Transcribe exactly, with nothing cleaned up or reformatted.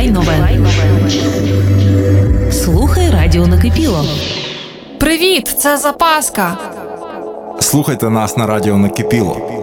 Відкривай нове. Слухай радіо Накипіло. Привіт, це Запаска. Слухайте нас на радіо Накипіло.